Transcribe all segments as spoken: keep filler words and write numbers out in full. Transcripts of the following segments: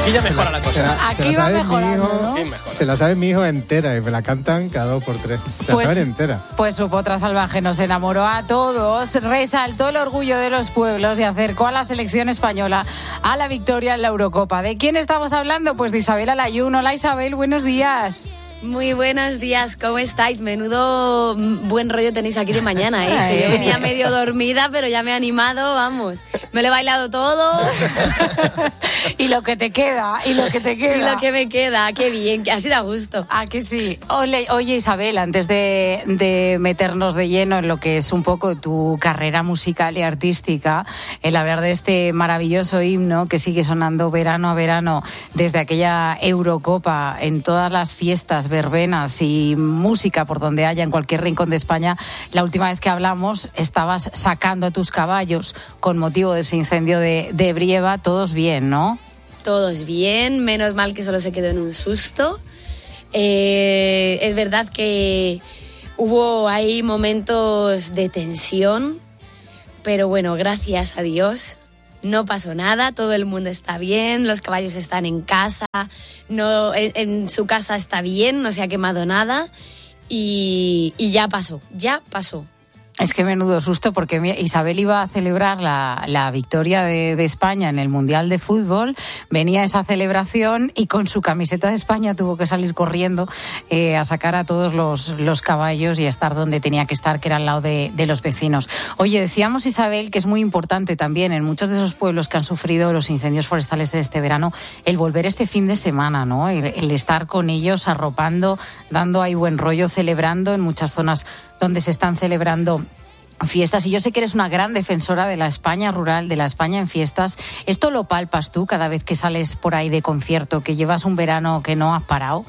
Aquí ya mejora la cosa. Se la, Aquí se la va sabe mejorando, mi hijo, ¿no? Sí, mejora. se la sabe mi hijo entera y me la cantan cada dos por tres. Se Pues- la saben entera. Pues su potra salvaje nos enamoró a todos, resaltó el orgullo de los pueblos y acercó a la selección española a la victoria en la Eurocopa. ¿De quién estamos hablando? Pues de Isabel Alayún. Hola Isabel, buenos días. Muy buenos días, ¿cómo estáis? Menudo buen rollo tenéis aquí de mañana, ¿eh? Que yo venía medio dormida, pero ya me he animado, vamos. Me lo he bailado todo. Y lo que te queda, y lo que te queda. Y lo que me queda, qué bien, que así da gusto. Ah, que sí. Ole, oye, Isabel, antes de, de meternos de lleno en lo que es un poco tu carrera musical y artística, el hablar de este maravilloso himno que sigue sonando verano a verano desde aquella Eurocopa en todas las fiestas, verbenas y música por donde haya en cualquier rincón de España. La última vez que hablamos estabas sacando a tus caballos con motivo de ese incendio de, de Brieva. Todos bien, ¿no? Todos bien, menos mal que solo se quedó en un susto. Eh, es verdad que hubo ahí momentos de tensión, pero bueno, gracias a Dios no pasó nada, todo el mundo está bien, los caballos están en casa, no, en, en su casa está bien, no se ha quemado nada y, y ya pasó, ya pasó. Es que menudo susto, porque Isabel iba a celebrar la, la victoria de, de España en el Mundial de Fútbol, venía esa celebración y con su camiseta de España tuvo que salir corriendo eh, a sacar a todos los, los caballos y a estar donde tenía que estar, que era al lado de, de los vecinos. Oye, decíamos, Isabel, que es muy importante también en muchos de esos pueblos que han sufrido los incendios forestales de este verano, el volver este fin de semana, ¿no? El, el estar con ellos, arropando, dando ahí buen rollo, celebrando en muchas zonas donde se están celebrando fiestas. Y yo sé que eres una gran defensora de la España rural, de la España en fiestas. ¿Esto lo palpas tú cada vez que sales por ahí de concierto, que llevas un verano que no has parado?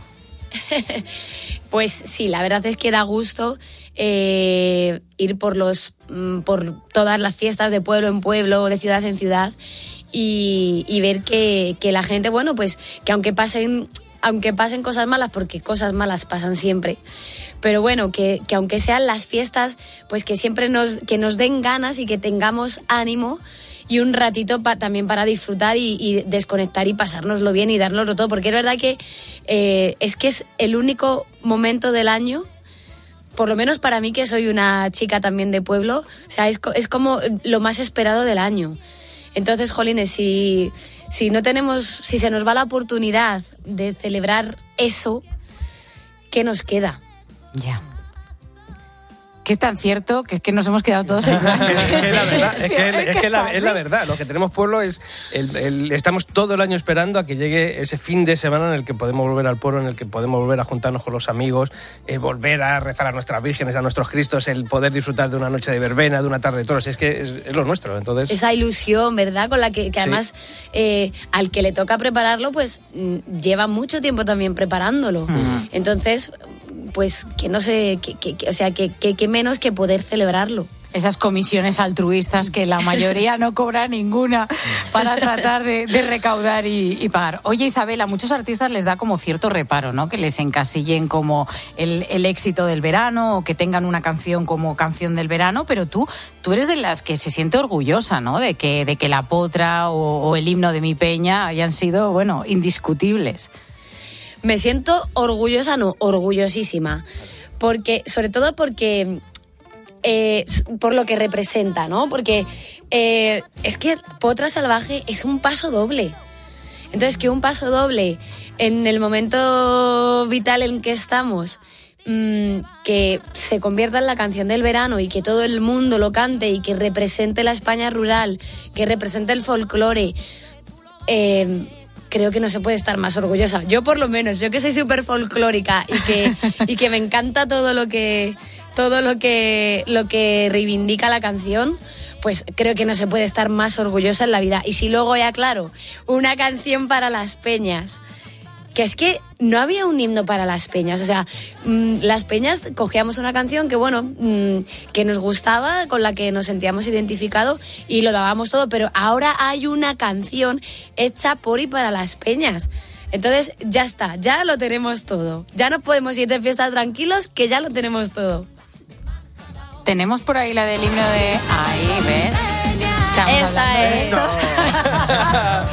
Pues sí, la verdad es que da gusto eh, ir por los por todas las fiestas de pueblo en pueblo, de ciudad en ciudad y, y ver que, que la gente, bueno, pues que aunque pasen aunque pasen cosas malas, porque cosas malas pasan siempre, pero bueno, que, que aunque sean las fiestas, pues que siempre nos, que nos den ganas y que tengamos ánimo y un ratito pa, también para disfrutar y, y desconectar y pasárnoslo bien y dárnoslo todo, porque es verdad que eh, es que es el único momento del año, por lo menos para mí, que soy una chica también de pueblo, o sea, es, es como lo más esperado del año. Entonces, jolines, si, si no tenemos, si se nos va la oportunidad de celebrar eso, ¿qué nos queda? Ya. ¿Qué tan cierto? Que es que nos hemos quedado todos en blanco. Es que es la verdad, es que, es, que la, es la verdad. Lo que tenemos pueblo es, el, el, estamos todo el año esperando a que llegue ese fin de semana en el que podemos volver al pueblo, en el que podemos volver a juntarnos con los amigos, eh, volver a rezar a nuestras vírgenes, a nuestros cristos, el poder disfrutar de una noche de verbena, de una tarde de toros. Es que es, es lo nuestro, entonces... Esa ilusión, ¿verdad? Con la que, que además sí. eh, al que le toca prepararlo, pues lleva mucho tiempo también preparándolo. Mm. Entonces... pues que no sé, que, que, que, o sea, que, que, que menos que poder celebrarlo. Esas comisiones altruistas que la mayoría no cobra ninguna para tratar de, de recaudar y, y pagar. Oye, Isabel, a muchos artistas les da como cierto reparo, ¿no? Que les encasillen como el, el éxito del verano o que tengan una canción como canción del verano, pero tú, tú eres de las que se siente orgullosa, ¿no? De que, de que La Potra o, o el himno de Mi Peña hayan sido, bueno, indiscutibles. Me siento orgullosa, no, orgullosísima, porque, sobre todo porque, eh, por lo que representa, ¿no? Porque eh, es que Potra Salvaje es un paso doble. Entonces, que un paso doble en el momento vital en que estamos, mmm, que se convierta en la canción del verano y que todo el mundo lo cante y que represente la España rural, que represente el folclore, eh... creo que no se puede estar más orgullosa. Yo por lo menos, yo que soy súper folclórica y que, y que me encanta todo lo que todo lo que lo que reivindica la canción, pues creo que no se puede estar más orgullosa en la vida. Y si luego ya, claro, una canción para las peñas, que es que no había un himno para las peñas, o sea, mmm, las peñas cogíamos una canción que, bueno, mmm, que nos gustaba, con la que nos sentíamos identificados y lo dábamos todo, pero ahora hay una canción hecha por y para las peñas. Entonces, ya está, ya lo tenemos todo. Ya no podemos ir de fiesta tranquilos, que ya lo tenemos todo. Tenemos por ahí la del himno de... Ahí, ¿ves? Esta es...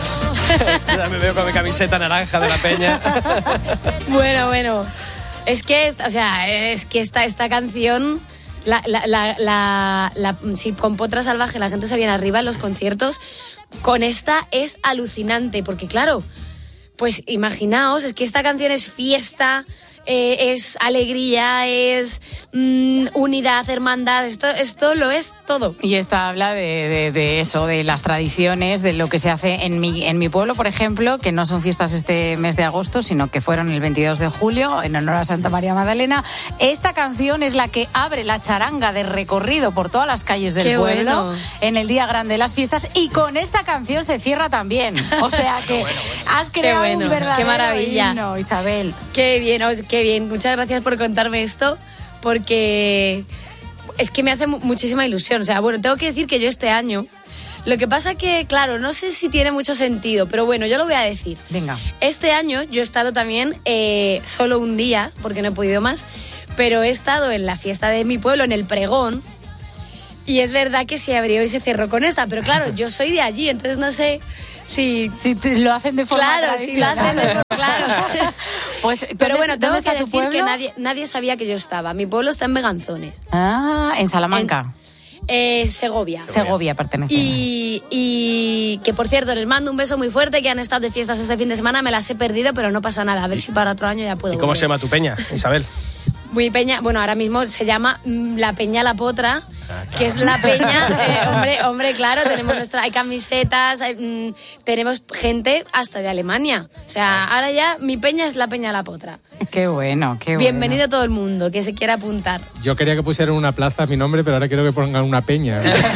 Ya me veo con mi camiseta naranja de la Peña. Bueno, bueno. Es que, o sea, es que esta, esta canción... La, la, la, la, la, si con Potra Salvaje la gente se viene arriba en los conciertos, con esta es alucinante, porque claro, pues imaginaos, es que esta canción es fiesta, eh, es alegría, es mm, unidad, hermandad, esto, esto lo es todo. Y esta habla de, de, de eso, de las tradiciones, de lo que se hace en mi, en mi pueblo, por ejemplo, que no son fiestas este mes de agosto, sino que fueron el veintidós de julio, en honor a Santa María Magdalena. Esta canción es la que abre la charanga de recorrido por todas las calles del Qué pueblo bueno. en el día grande de las fiestas, y con esta canción se cierra también. O sea que bueno, bueno. has creado Qué bueno, un verdadero qué maravilla. himno, Isabel. Qué bien, qué bien. Muchas gracias por contarme esto, porque es que me hace muchísima ilusión. O sea, bueno, tengo que decir que yo este año, lo que pasa que, claro, no sé si tiene mucho sentido, pero bueno, yo lo voy a decir. Venga. Este año yo he estado también eh, solo un día, porque no he podido más, pero he estado en la fiesta de mi pueblo, en el pregón, y es verdad que se abrió y se cerró con esta, pero claro, yo soy de allí, entonces no sé si... Si te lo hacen de forma Claro, si lo hacen de forma... Claro. Pues, pero bueno, tengo que decir pueblo? que nadie, nadie sabía que yo estaba. Mi pueblo está en Beganzones. Ah, en Salamanca. En, eh, Segovia. Segovia pertenece. Y, y que, por cierto, les mando un beso muy fuerte, que han estado de fiestas este fin de semana, me las he perdido, pero no pasa nada. A ver si para otro año ya puedo ¿Y cómo volver. se llama tu peña, Isabel? Mi peña, bueno, ahora mismo se llama mm, La Peña La Potra, que es la peña, eh, hombre, hombre, claro, tenemos nuestra, hay camisetas, hay, mm, tenemos gente hasta de Alemania. O sea, ahora ya mi peña es La Peña La Potra. Qué bueno, qué bueno. Bienvenido todo el mundo que se quiera apuntar. Yo quería que pusieran una plaza a mi nombre, pero ahora quiero que pongan una peña.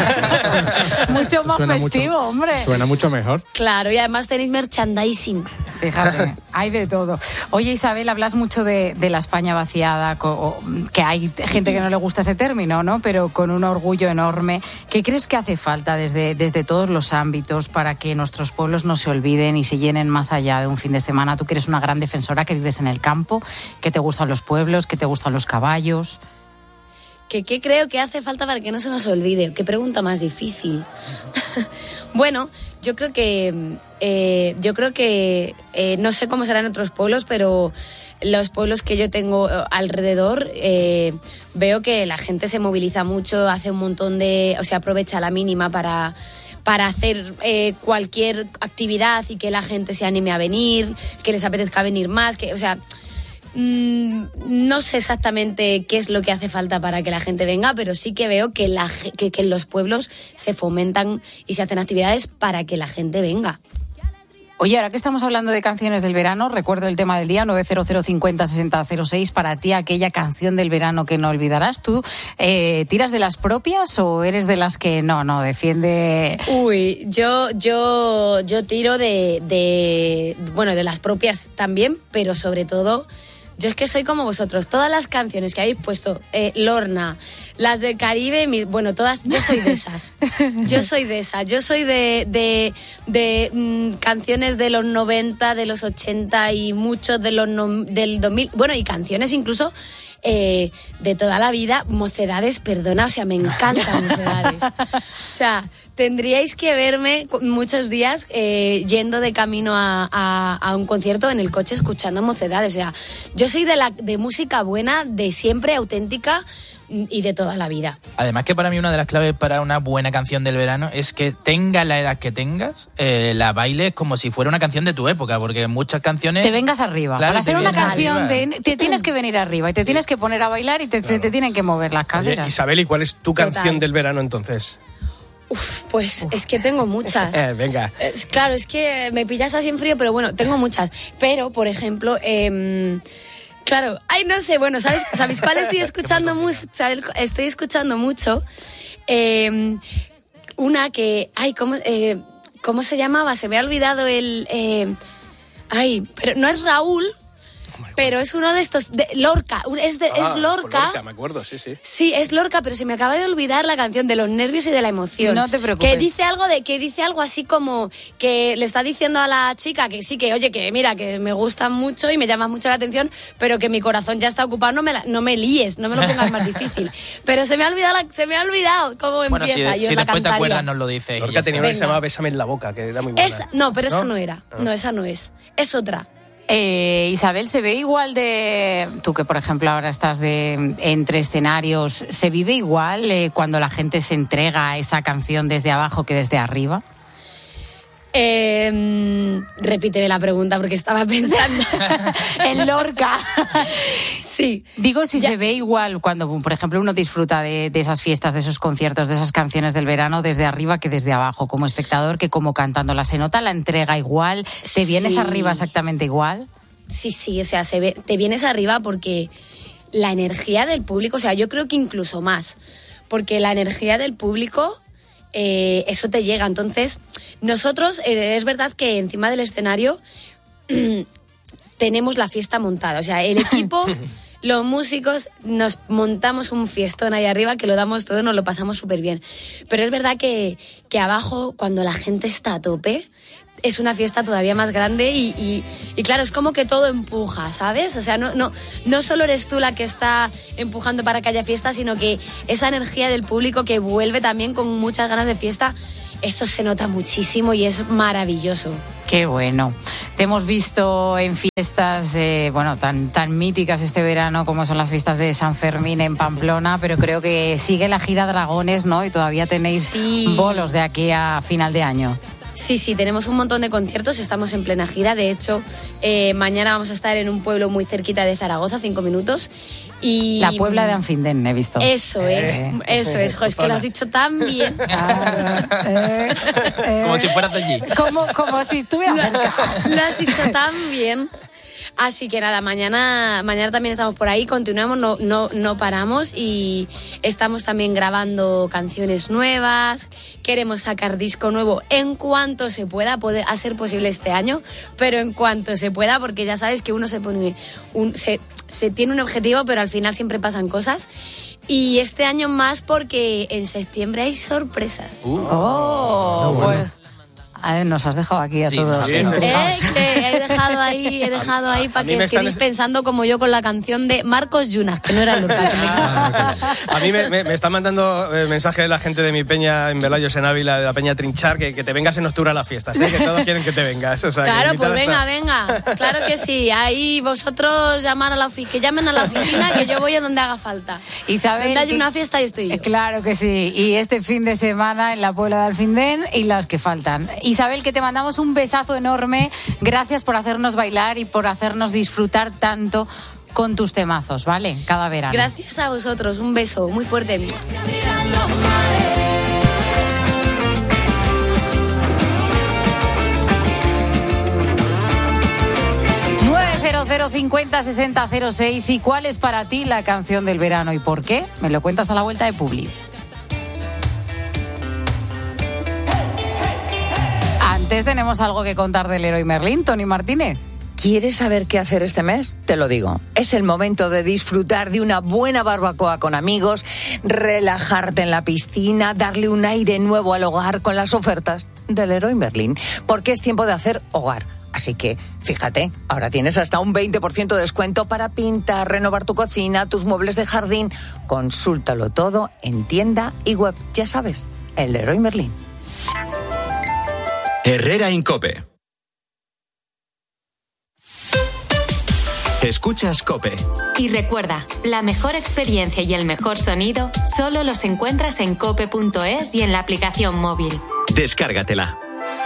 Mucho más suena festivo, mucho, hombre. Suena mucho mejor. Claro, y además tenéis merchandising. Fíjate, hay de todo. Oye, Isabel, hablas mucho de, de la España vaciada, co- que hay gente que no le gusta ese término, ¿no? Pero con un orgullo enorme. ¿Qué crees que hace falta desde, desde todos los ámbitos para que nuestros pueblos no se olviden y se llenen más allá de un fin de semana? Tú que eres una gran defensora, que vives en el campo, que te gustan los pueblos, que te gustan los caballos. ¿Qué, ¿Qué creo que hace falta para que no se nos olvide? Qué pregunta más difícil. Bueno, yo creo que eh, yo creo que eh, no sé cómo serán otros pueblos, pero los pueblos que yo tengo alrededor eh, veo que la gente se moviliza mucho, hace un montón de, o sea, aprovecha la mínima para para hacer eh, cualquier actividad y que la gente se anime a venir, que les apetezca venir más, que, o sea. No sé exactamente qué es lo que hace falta para que la gente venga, pero sí que veo que, la, que, que en los pueblos se fomentan y se hacen actividades para que la gente venga. Oye, ahora que estamos hablando de canciones del verano, recuerdo el tema del día, nueve cero cero cincuenta sesenta cero seis, para ti aquella canción del verano que no olvidarás. ¿Tú eh, tiras de las propias o eres de las que no, no, defiende...? Uy, yo, yo, yo tiro de, de, bueno, de las propias también, pero sobre todo... Yo es que soy como vosotros. Todas las canciones que habéis puesto, eh, Lorna, las del Caribe, mi, bueno, todas, yo soy de esas. Yo soy de esas. Yo soy de, de, de mm, canciones de los noventa, de los ochenta y muchos de los no, del dos mil. Bueno, y canciones incluso eh, de toda la vida. Mocedades, perdona, o sea, me encantan Mocedades. O sea... Tendríais que verme muchos días eh, yendo de camino a, a, a un concierto en el coche escuchando Mocedades. O sea, yo soy de la de música buena, de siempre, auténtica y de toda la vida. Además que para mí una de las claves para una buena canción del verano es que tenga la edad que tengas, eh, la bailes como si fuera una canción de tu época, porque muchas canciones... Te vengas arriba. Claro, para ser una canción, arriba. de, te tienes que venir arriba y te tienes que poner a bailar y te, claro. te, te tienen que mover las caderas. Oye, Isabel, ¿y cuál es tu Total. canción del verano entonces? Uf, pues Uf. es que tengo muchas. Eh, venga. Es, claro, es que me pillas así en frío, pero bueno, tengo muchas. Pero, por ejemplo, eh, claro, ay, no sé, bueno, ¿sabes, ¿sabéis cuál estoy escuchando? Mus, ¿sabes? Estoy escuchando mucho. Eh, una que, ay, ¿cómo, eh, ¿cómo se llamaba? Se me ha olvidado el... Eh, ay, pero no es Raúl, pero es uno de estos, de Lorca, es, de, Ah, es Lorca. Lorca, me acuerdo, sí, sí. Sí, es Lorca, pero se me acaba de olvidar la canción de los nervios y de la emoción. No te preocupes. Que dice algo de, que dice algo así como que le está diciendo a la chica que sí, que oye, que mira, que me gustan mucho y me llamas mucho la atención, pero que mi corazón ya está ocupado, no me, la, no me líes, no me lo pongas más difícil. Pero se me ha olvidado, la, se me ha olvidado cómo Bueno, empieza. si, Yo si la después te cantaría. acuerdas nos lo dices. Lorca tenía una que se Venga. llamaba Bésame en la boca, que era muy buena. Esa, no, pero esa ¿No? no era. No, esa no es. Es otra. Eh, Isabel, ¿se ve igual de... Tú que, por ejemplo, ahora estás de entre escenarios, ¿se vive igual eh, cuando la gente se entrega a esa canción desde abajo que desde arriba? Eh, repíteme la pregunta porque estaba pensando. En Lorca. Sí. Digo, si Ya. se ve igual cuando, por ejemplo, uno disfruta de, de esas fiestas, de esos conciertos, de esas canciones del verano desde arriba que desde abajo, como espectador que como cantándola. ¿Se nota la entrega igual? ¿Te vienes Sí. arriba exactamente igual? Sí, sí, o sea, se ve, te vienes arriba porque la energía del público, o sea, yo creo que incluso más, porque la energía del público, eh, eso te llega. Entonces, nosotros, eh, es verdad que encima del escenario tenemos la fiesta montada, o sea, el equipo... Los músicos nos montamos un fiestón ahí arriba que lo damos todo, nos lo pasamos súper bien. Pero es verdad que, que abajo, cuando la gente está a tope, es una fiesta todavía más grande y, y, y claro, es como que todo empuja, ¿sabes? O sea, no, no, no solo eres tú la que está empujando para que haya fiesta, sino que esa energía del público que vuelve también con muchas ganas de fiesta, eso se nota muchísimo y es maravilloso. Qué bueno. Te hemos visto en fiestas, eh, bueno, tan, tan míticas este verano como son las fiestas de San Fermín en Pamplona, pero creo que sigue la gira Dragones, ¿no? Y todavía tenéis Sí. bolos de aquí a final de año. Sí, sí, tenemos un montón de conciertos, estamos en plena gira. De hecho, eh, mañana vamos a estar en un pueblo muy cerquita de Zaragoza, cinco minutos. Y La Puebla de Anfindén, he visto. Eso es, Eh. eso es. Jo, es que lo has dicho tan bien. Eh, eh. Como si fueras de allí. Como, como si estuviera cerca. Lo has dicho tan bien. Así que nada, mañana, mañana también estamos por ahí, continuamos, no, no, no paramos y estamos también grabando canciones nuevas, queremos sacar disco nuevo en cuanto se pueda, puede a ser posible este año, pero en cuanto se pueda, porque ya sabes que uno se pone un, se, se tiene un objetivo, pero al final siempre pasan cosas. Y este año más porque en septiembre hay sorpresas. Oh, pues, a ver, nos has dejado aquí a Sí, todos sí, intrigados. Eh, que he dejado ahí, he dejado ahí para mí que me os quedéis están- pensando como yo con la canción de Marcos Yunas, que no era Lorca. que me- A mí me, me, me están mandando eh, mensajes la gente de mi peña en Velayos, en Ávila, de la peña Trinchar, que, que te vengas en octubre a las fiestas, ¿eh? Que todos quieren que te vengas. O sea, que Claro, pues invitados venga, está. venga. Claro que sí. Ahí vosotros llamar a la oficina, que llamen a la oficina, que yo voy a donde haga falta. Isabel, Donde haya que- una fiesta y estoy yo. Eh, Claro que sí. Y este fin de semana en la Puebla de Alfindén y las que faltan. Isabel, que te mandamos un besazo enorme. Gracias por hacernos bailar y por hacernos disfrutar tanto con tus temazos, ¿vale? Cada verano. Gracias a vosotros. Un beso muy fuerte. nueve cero cero cincuenta sesenta cero seis. ¿Y cuál es para ti la canción del verano y por qué? Me lo cuentas a la vuelta de Publi. Antes tenemos algo que contar del Leroy Merlin, Tony Martínez. ¿Quieres saber qué hacer este mes? Te lo digo. Es el momento de disfrutar de una buena barbacoa con amigos, relajarte en la piscina, darle un aire nuevo al hogar con las ofertas del Leroy Merlin. Porque es tiempo de hacer hogar. Así que, fíjate, ahora tienes hasta un veinte por ciento de descuento para pintar, renovar tu cocina, tus muebles de jardín. Consúltalo todo en tienda y web. Ya sabes, el Leroy Merlin. Herrera Incope. Escuchas COPE. Y recuerda, la mejor experiencia y el mejor sonido solo los encuentras en cope punto es y en la aplicación móvil. Descárgatela.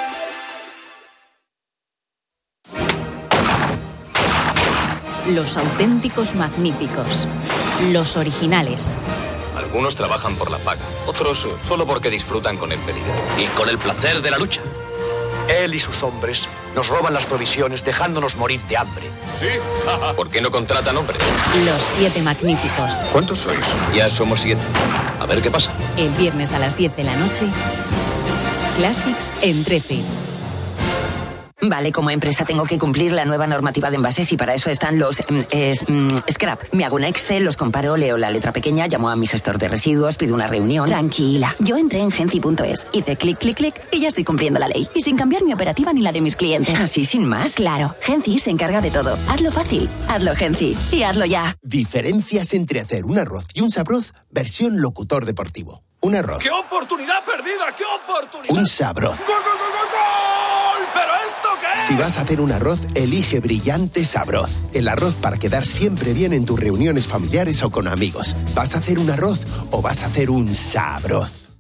Los auténticos magníficos. Los originales. Algunos trabajan por la paga, otros solo porque disfrutan con el peligro y con el placer de la lucha. Él y sus hombres nos roban las provisiones dejándonos morir de hambre. ¿Sí? ¿Por qué no contratan hombres? Los siete magníficos. ¿Cuántos sois? Ya somos siete. A ver qué pasa. El viernes a las diez de la noche. Classics en trece. Vale, como empresa tengo que cumplir la nueva normativa de envases y para eso están los mm, es, mm, scrap. Me hago un Excel, los comparo, leo la letra pequeña, llamo a mi gestor de residuos, pido una reunión. Tranquila, yo entré en genci punto es, hice clic, clic, clic y ya estoy cumpliendo la ley. Y sin cambiar mi operativa ni la de mis clientes. ¿Así sin más? Claro, Genci se encarga de todo. Hazlo fácil, hazlo Genci y hazlo ya. Diferencias entre hacer un arroz y un sabroz, versión locutor deportivo. Un arroz. ¡Qué oportunidad perdida! ¡Qué oportunidad! Un sabroz. ¡Gol, gol, gol, gol, gol! ¿Pero esto qué es? Si vas a hacer un arroz, elige Brillante Sabroz. El arroz para quedar siempre bien en tus reuniones familiares o con amigos. ¿Vas a hacer un arroz o vas a hacer un sabroz?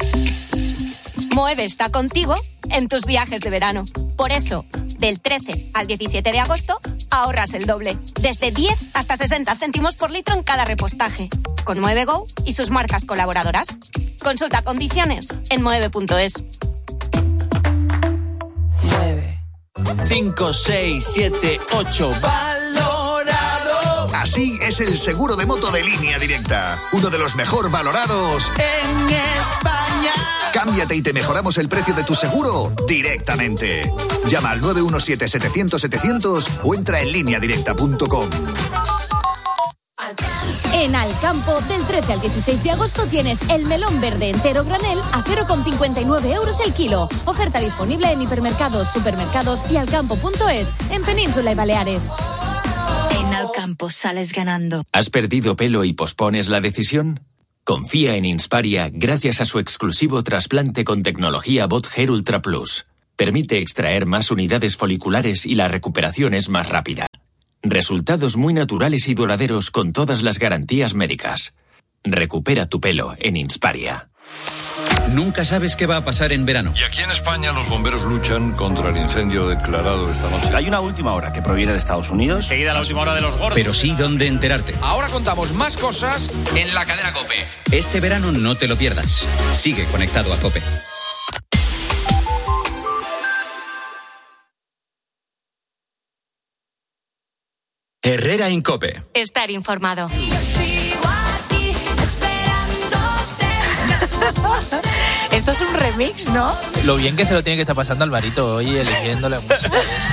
Moeve está contigo en tus viajes de verano. Por eso, del trece al diecisiete de agosto, ahorras el doble. Desde diez hasta sesenta céntimos por litro en cada repostaje. Con Moeve Go y sus marcas colaboradoras. Consulta condiciones en moeve punto es. cinco, seis, siete, ocho. ¡Valorado! Así es el seguro de moto de Línea Directa. Uno de los mejor valorados en España. Cámbiate y te mejoramos el precio de tu seguro directamente. Llama al nueve uno siete, setecientos, setecientos o entra en línea directa punto com. En Alcampo, del trece al dieciséis de agosto tienes el melón verde entero granel a cero coma cincuenta y nueve euros el kilo. Oferta disponible en hipermercados, supermercados y alcampo punto es en Península y Baleares. En Alcampo sales ganando. ¿Has perdido pelo y pospones la decisión? Confía en Insparia gracias a su exclusivo trasplante con tecnología Bot Hair Ultra Plus. Permite extraer más unidades foliculares y la recuperación es más rápida. Resultados muy naturales y duraderos con todas las garantías médicas. Recupera tu pelo en Insparia. Nunca sabes qué va a pasar en verano. Y aquí en España los bomberos luchan contra el incendio declarado esta noche. Hay una última hora que proviene de Estados Unidos. Seguida la última hora de los gordos. Pero sí dónde enterarte. Ahora contamos más cosas en la cadena COPE. Este verano no te lo pierdas. Sigue conectado a COPE. Herrera Incope. Estar informado. Esto es un remix, ¿no? Lo bien que se lo tiene que estar pasando Alvarito hoy eligiendo la música.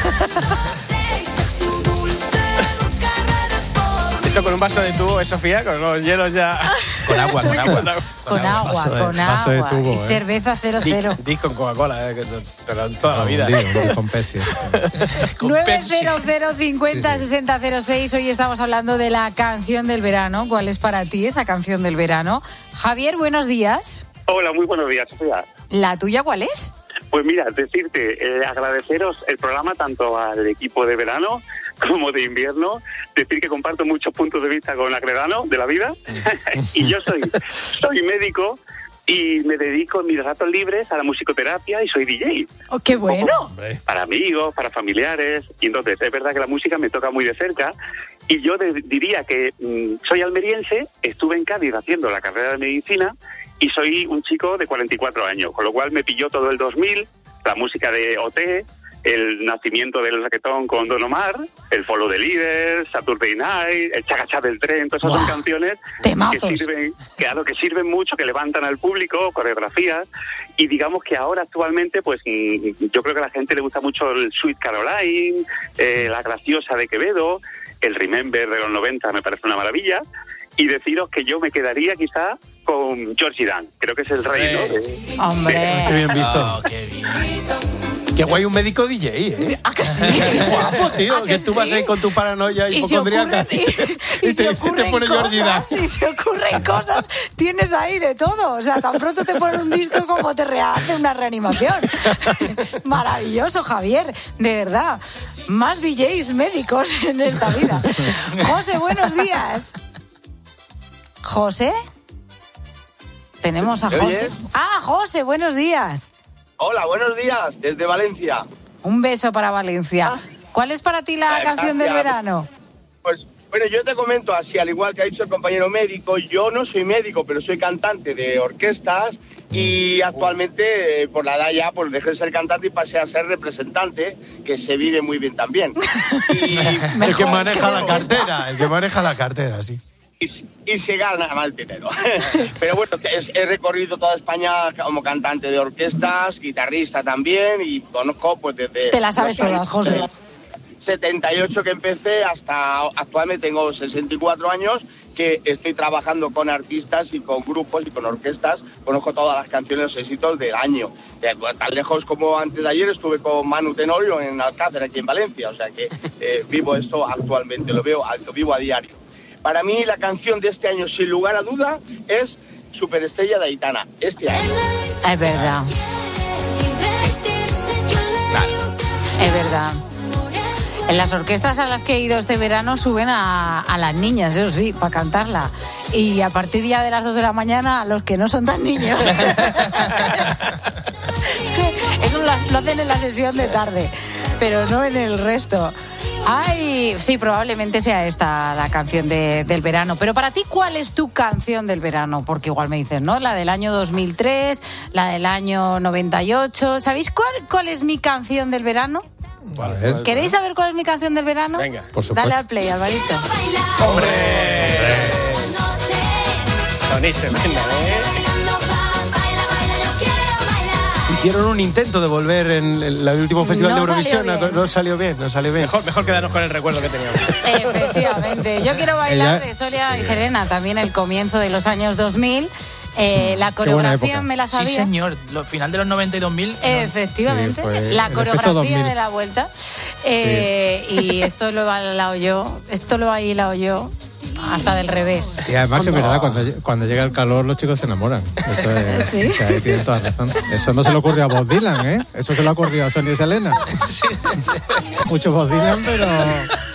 Esto con un vaso de tubo, ¿eh, Sofía? Con los hielos ya... Con agua, con agua. Con agua, Vaso de- con vaso de agua. tubo, Y ¿eh? cerveza cero cero. Di con Coca-Cola, eh, que te- pero en toda la vida. Con Pepsi. nueve cero cero cincuenta sesenta cero seis. Hoy estamos hablando de la canción del verano. ¿Cuál es para ti esa canción del verano? Javier, buenos días. Hola, muy buenos días, Sofía. ¿La tuya cuál es? Pues mira, decirte, eh, agradeceros el programa tanto al equipo de verano como de invierno, decir que comparto muchos puntos de vista con Acredano de la vida y yo soy, soy médico y me dedico en mis ratos libres a la musicoterapia y soy D J. Oh, ¡qué bueno! Para amigos, para familiares, y entonces es verdad que la música me toca muy de cerca y yo de- diría que mmm, soy almeriense, estuve en Cádiz haciendo la carrera de medicina y soy un chico de cuarenta y cuatro años, con lo cual me pilló todo el dos mil, la música de O T, el nacimiento del reggaetón con Don Omar, el Follow the Leader, Saturday Night, el Chacachá del Tren, todas esas son canciones temazos. que sirven, claro, que sirven mucho, que levantan al público, coreografías, y digamos que ahora actualmente, pues mm, yo creo que a la gente le gusta mucho el Sweet Caroline, eh, la Graciosa de Quevedo, el Remember de los noventa me parece una maravilla, y deciros que yo me quedaría quizá con Georgie Dan, creo que es el rey, ¿no? De- Hombre. Qué bien visto. Oh, qué bien. Qué guay un médico D J, ¿eh? ¿A que sí? Qué guapo, tío. ¿A que que tú sí? vas ahí con tu paranoia Y se hipocondríaca. ocurren, y, y Y se te- ocurren te pone Georgie Dan. cosas, y se ocurren cosas, tienes ahí de todo, o sea, tan pronto te ponen un disco como te rehace una reanimación. Maravilloso, Javier, de verdad. Más D Js médicos en esta vida. José, buenos días. ¿José? Tenemos a ¿Me José. oyes? Ah, José, buenos días. Hola, buenos días, desde Valencia. Un beso para Valencia. ¿Cuál es para ti la Eh, canción del gracias. verano? Pues, bueno, yo te comento así, al igual que ha dicho el compañero médico, yo no soy médico, pero soy cantante de orquestas y actualmente, eh, por la edad ya, pues dejé de ser cantante y pasé a ser representante, que se vive muy bien también. Y, El que maneja la cartera, el que maneja la cartera, sí. y, y se gana mal dinero. Pero bueno, he recorrido toda España como cantante de orquestas, guitarrista también, y conozco pues desde... Te las sabes todas, José. setenta y ocho que empecé hasta actualmente tengo sesenta y cuatro años, que estoy trabajando con artistas y con grupos y con orquestas. Conozco todas las canciones, los éxitos del año. Tan lejos como antes de ayer estuve con Manu Tenorio en Alcácer, aquí en Valencia. O sea que eh, vivo esto actualmente, lo veo, lo vivo a diario. Para mí la canción de este año, sin lugar a duda, es Superestrella de Aitana. Este año. Es verdad. Es verdad. En las orquestas a las que he ido este verano suben a, a las niñas, eso sí, para cantarla. Y a partir ya de las dos de la mañana a los que no son tan niños. Eso lo, lo hacen en la sesión de tarde, pero no en el resto. Ay, sí, probablemente sea esta la canción de, del verano. Pero para ti, ¿cuál es tu canción del verano? Porque igual me dices, ¿no? La del año dos mil tres, la del año noventa y ocho. ¿Sabéis cuál, cuál es mi canción del verano? Vale. ¿Queréis saber cuál es mi canción del verano? Venga, por supuesto. Dale al play, Alvarito. ¡Hombre! Buenísimo, ¿eh? Hicieron un intento de volver en el, el último festival No de Eurovisión, salió bien. no salió bien, no salió bien. Mejor, mejor quedarnos con el recuerdo que teníamos. Efectivamente. Yo quiero bailar Ella- de Soria sí. y Serena, también el comienzo de los años dos mil. Eh, la coreografía época. me la sabía. Sí, señor. Lo, final de los noventa y dos mil. Efectivamente, Sí, fue la el efecto dos coreografía mil. de la vuelta. Eh, Y esto lo he bailado yo, esto lo he bailado yo, hasta del revés. Y además que es verdad, cuando, cuando llega el calor los chicos se enamoran. Eso es, ¿Sí? o sea, ahí tienen toda razón. Eso no se le ocurrió a Bob Dylan, ¿eh? Eso se le ocurrió a Sonia y Selena. Mucho Bob Dylan, pero